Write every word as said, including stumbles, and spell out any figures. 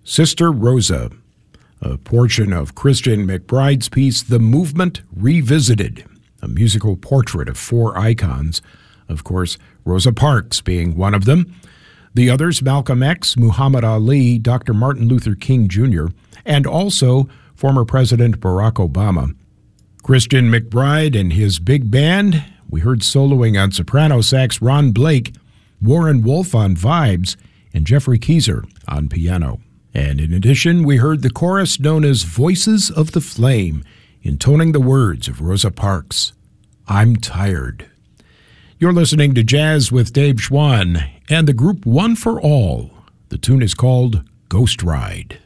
Sister Rosa, a portion of Christian McBride's piece, The Movement Revisited, a musical portrait of four icons, of course, Rosa Parks being one of them. The others, Malcolm X, Muhammad Ali, Doctor Martin Luther King Junior, and also former President Barack Obama. Christian McBride and his big band, we heard soloing on soprano sax Ron Blake, Warren Wolf on vibes, and Jeffrey Keyser on piano. And in addition, we heard the chorus known as Voices of the Flame, intoning the words of Rosa Parks, I'm Tired. You're listening to Jazz with Dave Schwann and the group One for All. The tune is called Ghost Ride.